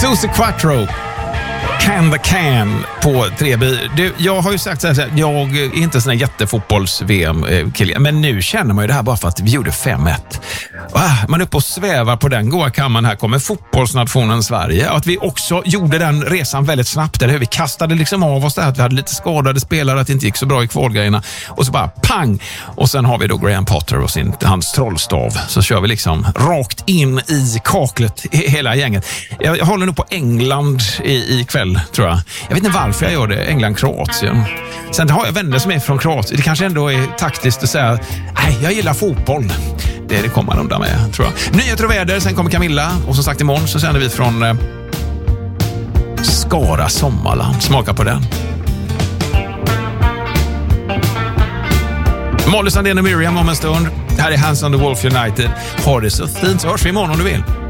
Susie Quattro, Can the Can på 3B. Jag har ju sagt så här, jag är inte sån här jättefotbolls-VM-kille, men nu känner man ju det här bara för att vi gjorde 5-1. Man är uppe och svävar på den goda kammaren. Här kommer fotbollsnationen Sverige. Att vi också gjorde den resan väldigt snabbt. Där vi kastade liksom av oss det här, att vi hade lite skadade spelare, att det inte gick så bra i kvalgrejerna. Och så bara pang! Och sen har vi då Graham Potter och hans trollstav. Så kör vi liksom rakt in i kaklet hela gänget. Jag håller nog på England ikväll, tror jag. Jag vet inte varför jag gör det. England-Kroatien. Sen har jag vänner som är från Kroatien. Det kanske ändå är taktiskt att säga, nej, jag gillar fotboll. Det kommer man undan med, tror jag. Nyheter och väder, sen kommer Camilla. Och som sagt, imorgon så sänder vi från Skara Sommarland. Smaka på den. Molly Sandén och Miriam om en stund. Här är Hands on the Wolf United. Ha det så fint, så hörs vi imorgon om du vill.